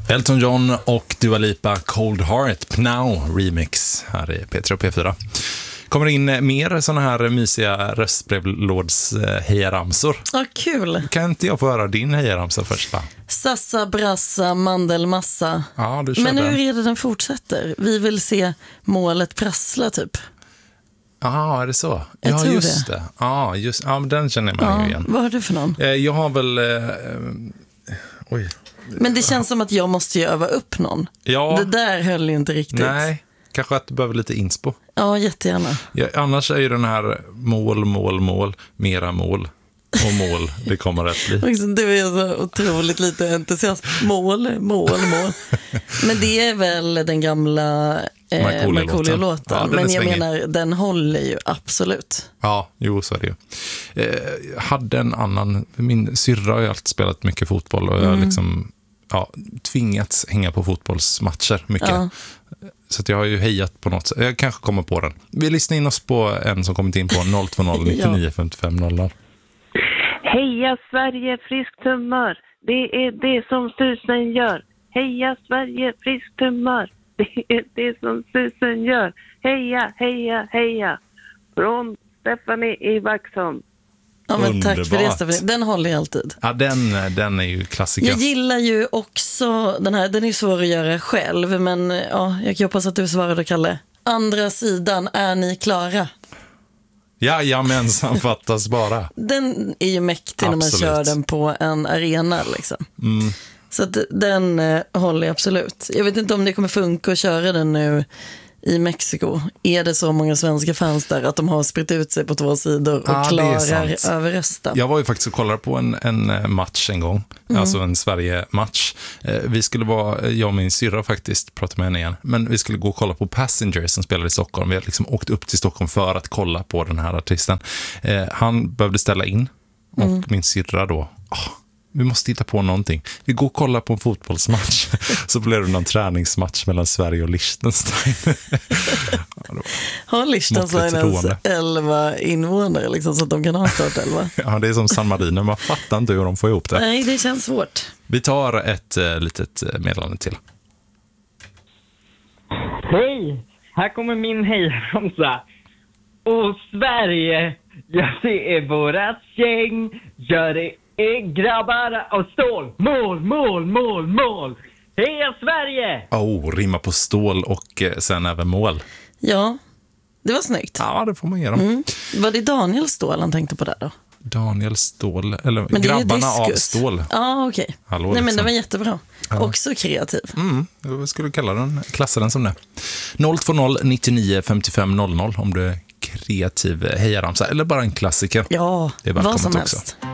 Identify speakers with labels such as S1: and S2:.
S1: Elton John och Dua Lipa, Cold Heart, Pnow remix här i P3 och P4. Kommer in mer såna här mysiga röstbrevlåds hejaramsor.
S2: Ja, kul.
S1: Kan inte jag få höra din hejaramsa först, va?
S2: Sassa, brassa, mandelmassa.
S1: Ja, du kör.
S2: Men hur
S1: den.
S2: är det den fortsätter? Vi vill se målet prassla, typ.
S1: Ja, är det så?
S2: Jag tror
S1: just det. Ja, men den känner man ju igen.
S2: Vad har du för någon?
S1: Jag har väl... oj.
S2: Men det känns som att jag måste ju öva upp någon.
S1: Ja.
S2: Det där höll ju inte riktigt.
S1: Nej, kanske att du behöver lite inspo.
S2: Ja, jättegärna.
S1: Ja, annars är ju den här mål, mera mål och mål, det kommer att bli.
S2: Du är så otroligt lite entusiasm. Mål. Men det är väl den gamla Markoolio-låten.
S1: Ja,
S2: men jag menar, den håller ju absolut.
S1: Ja, jo, så är det ju. Jag hade en annan, min syrra har ju alltid spelat mycket fotboll och jag har liksom tvingats hänga på fotbollsmatcher mycket. Ja. Så att jag har ju hejat på något sätt. Jag kanske kommer på den. Vi lyssnar in oss på en som kommit in på 020 99 55 00.
S3: Heja Sverige, friskt humör. Det är det som susen gör. Heja Sverige, friskt humör. Det är det som susen gör. Heja, heja, heja. Från Stephanie i Vaxholm.
S2: Ja, men tack för det, Stephanie. Den håller jag alltid.
S1: Ja, den är ju klassiker.
S2: Jag gillar ju också den här. Den är svår att göra själv, men ja, jag hoppas att du svarade, Kalle. Andra sidan, är ni klara?
S1: Jajamensan, fattas bara.
S2: Den är ju mäktig när man kör den på en arena liksom. Så att den håller jag absolut. Jag vet inte om det kommer funka att köra den nu i Mexiko. Är det så många svenska fans där att de har spritt ut sig på 2 sidor och klarar överrösta?
S1: Jag var ju faktiskt och kollade på en match en gång. Alltså en Sverige-match. Vi skulle jag och min syrra faktiskt, prata med henne igen. Men vi skulle gå och kolla på Passengers som spelar i Stockholm. Vi hade liksom åkt upp till Stockholm för att kolla på den här artisten. Han behövde ställa in. Och min syrra då... vi måste hitta på någonting. Vi går och kollar på en fotbollsmatch. Så blev det någon träningsmatch mellan Sverige och Liechtenstein.
S2: Har Liechtenstein ens 11 invånare liksom, så att de kan ha start 11?
S1: Ja, det är som San Marino. Man fattar inte hur de får ihop det.
S2: Nej, det känns svårt.
S1: Vi tar ett litet meddelande till.
S4: Hej! Här kommer min hejramsa. Och Sverige, ja det är vårat gäng. Gör det grabbar och stål. Mål. Heja Sverige!
S1: Rimma på stål och sen även mål.
S2: Ja, det var snyggt.
S1: Ja, det får man ge dem.
S2: Var det Daniel Ståhl han tänkte på där då?
S1: Daniel Ståhl, eller
S2: men
S1: grabbarna av stål.
S2: Ja, okej. Nej, men
S1: liksom.
S2: det var jättebra. Ja. Också kreativ.
S1: Jag skulle klassa den som det. 020 99 55 00 om du är kreativ hejaramsa eller bara en klassiker.
S2: Ja,
S1: det är välkommet
S2: vad som
S1: också.
S2: helst.